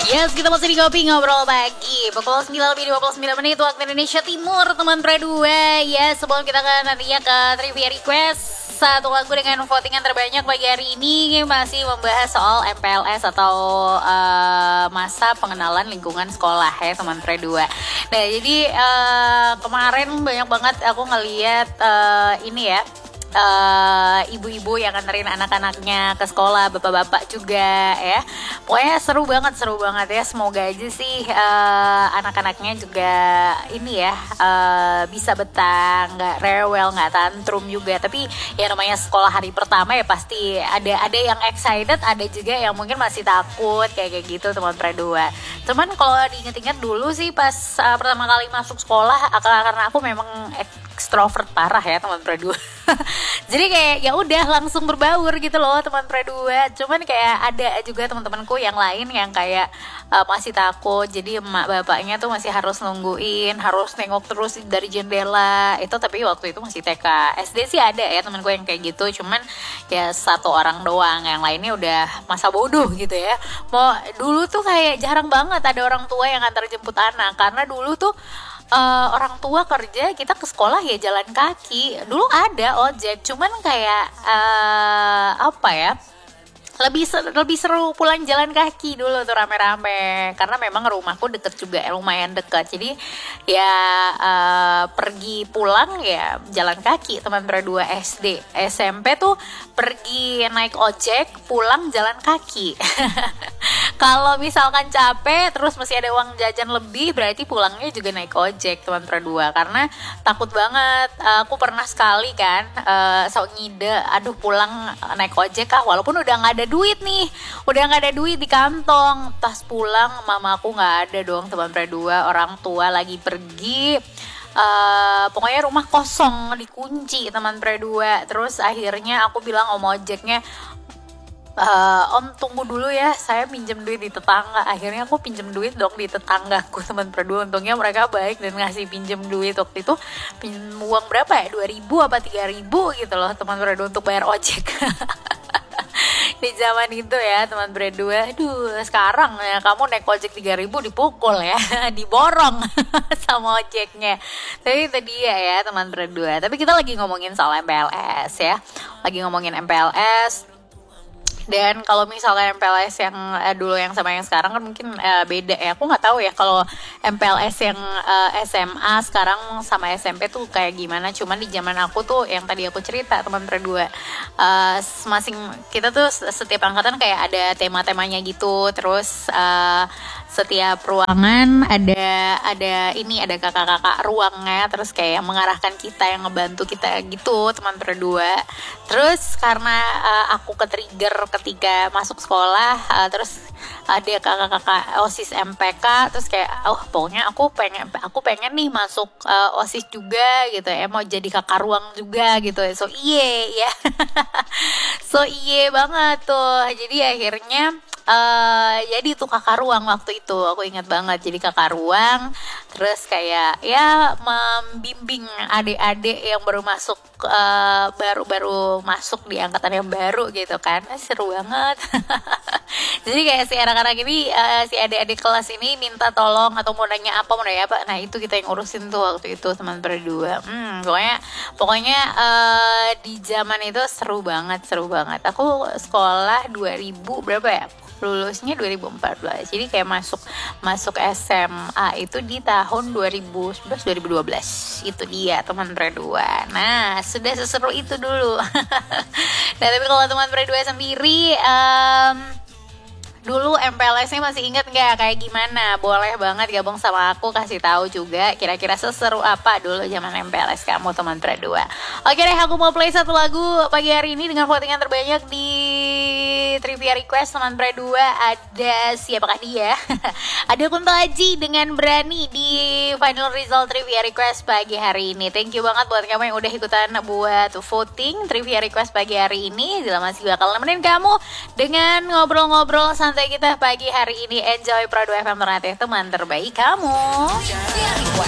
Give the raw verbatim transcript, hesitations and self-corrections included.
Yes, kita masih di Kopi Ngobrol Pagi. Pukul sembilan lebih dua puluh sembilan menit waktu Indonesia Timur, teman Pre dua. Ya, sebelum kita ke nantinya ke trivia request satu lagu dengan votingan terbanyak pagi hari ini, masih membahas soal M P L S atau uh, masa pengenalan lingkungan sekolah ya teman Pre dua. Nah, jadi uh, kemarin banyak banget aku ngeliat uh, ini ya, Uh, ibu-ibu yang nganterin anak-anaknya ke sekolah, bapak-bapak juga ya. Pokoknya seru banget, seru banget ya. Semoga aja sih uh, anak-anaknya juga ini ya uh, bisa betah, nggak rewel, nggak tantrum juga. Tapi ya namanya sekolah hari pertama ya pasti ada ada yang excited, ada juga yang mungkin masih takut kayak kayak gitu teman Pre dua. Cuman kalau diinget-inget dulu sih pas uh, pertama kali masuk sekolah, karena aku memang ekstrovert parah ya teman Pre dua. Jadi kayak ya udah langsung berbaur gitu loh teman Pre dua. Cuman kayak ada juga teman-temanku yang lain yang kayak uh, masih takut. Jadi emak bapaknya tuh masih harus nungguin, harus nengok terus dari jendela. Itu tapi waktu itu masih T K. S D sih ada ya temanku yang kayak gitu. Cuman ya satu orang doang, yang lainnya udah masa bodoh gitu ya. Mau dulu tuh kayak jarang banget ada orang tua yang antar jemput anak, karena dulu tuh Uh, orang tua kerja, kita ke sekolah ya jalan kaki. Dulu ada ojek, cuman kayak uh, apa ya, lebih ser- lebih seru pulang jalan kaki dulu tuh rame-rame, karena memang rumahku deket juga, lumayan deket. Jadi ya uh, pergi pulang ya jalan kaki teman Pre dua. S D S M P tuh pergi naik ojek, pulang jalan kaki. Kalau misalkan capek terus masih ada uang jajan lebih, berarti pulangnya juga naik ojek teman Pre dua. Karena takut banget. Uh, aku pernah sekali kan uh, sok ngide, aduh pulang naik ojek ah, walaupun udah nggak ada duit nih, udah nggak ada duit di kantong. Tas pulang mama aku nggak ada dong teman Pre dua, orang tua lagi pergi. Uh, pokoknya rumah kosong, dikunci teman Pre dua. Terus akhirnya aku bilang om ojeknya, Uh, om tunggu dulu ya, saya pinjam duit di tetangga. Akhirnya aku pinjam duit dong di tetanggaku teman Pre dua. Untungnya mereka baik dan ngasih pinjam duit. Waktu itu pinjam uang berapa ya, dua ribu apa tiga ribu gitu loh teman Pre dua untuk bayar ojek. Di zaman itu ya teman Pre dua. Aduh, sekarang ya kamu naik ojek tiga ribu dipukul ya, diborong sama ojeknya. Tapi itu dia ya teman Pre dua. Tapi kita lagi ngomongin soal M P L S ya. Lagi ngomongin M P L S. Dan kalau misalkan M P L S yang uh, dulu yang sama yang sekarang kan mungkin uh, beda ya. Aku nggak tahu ya kalau M P L S yang uh, S M A sekarang sama S M P tuh kayak gimana. Cuman di zaman aku tuh yang tadi aku cerita teman Pre dua, uh, masing kita tuh setiap angkatan kayak ada tema-temanya gitu. Terus uh, setiap ruangan ada ada ini ada kakak-kakak ruangnya, terus kayak mengarahkan kita, yang ngebantu kita gitu teman Pre dua. Terus karena uh, aku ke-trigger ketika masuk sekolah, uh, terus ada kakak-kakak OSIS M P K, terus kayak oh pokoknya aku pengen aku pengen nih masuk uh, OSIS juga gitu ya, mau jadi kakak ruang juga gitu. So iye ya. So iye banget tuh. Jadi akhirnya Uh, jadi tuh kakak ruang waktu itu, aku ingat banget jadi kakak ruang. Terus kayak ya membimbing adik-adik yang baru masuk, uh, baru-baru masuk di angkatan yang baru gitu kan. eh, seru banget. Jadi kayak si anak-anak ini, uh, si adik-adik kelas ini minta tolong atau mau nanya apa mau nanya apa, nah itu kita yang urusin tuh waktu itu teman Pre dua. Hmm, pokoknya pokoknya uh, di zaman itu seru banget, seru banget. Aku sekolah dua ribu berapa ya? Lulusnya dua ribu empat belas. Jadi kayak masuk masuk S M A itu di tahun dua ribu sebelas dua ribu dua belas. Itu dia teman Pre dua. Nah, sudah seseru itu dulu. Nah, tapi kalau teman Pre dua sendiri, um, dulu M P L S-nya masih inget nggak kayak gimana? Boleh banget gabung sama aku, kasih tahu juga kira-kira seseru apa dulu zaman M P L S kamu teman Pre dua. Oke deh, aku mau play satu lagu pagi hari ini dengan votingan terbanyak di trivia request teman Pre dua. Ada siapakah dia? Ada Kunto Aji dengan Berani di final result trivia request pagi hari ini. Thank you banget buat kamu yang udah ikutan buat voting trivia request pagi hari ini. Jelas masih bakal nemenin kamu dengan ngobrol-ngobrol santai kita pagi hari ini. Enjoy Pro dua F M Ternate, teman terbaik kamu.